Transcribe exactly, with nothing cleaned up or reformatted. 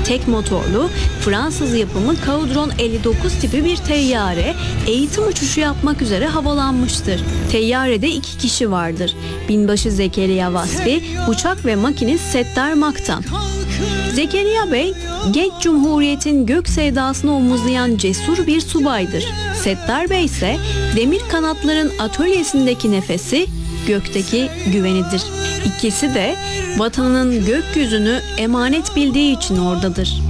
Tek motorlu Fransız yapımı Caudron elli dokuz tipi bir teyyare eğitim uçuşu yapmak üzere havalanmıştır. Teyyarede iki kişi vardır. Binbaşı Zekeriya Vasfi, uçak ve makinist Settar Maktan. Zekeriya Bey, genç Cumhuriyet'in gök sevdasını omuzlayan cesur bir subaydır. Settar Bey ise demir kanatların atölyesindeki nefesi, gökteki güvenidir. İkisi de vatanının gökyüzünü emanet bildiği için oradadır.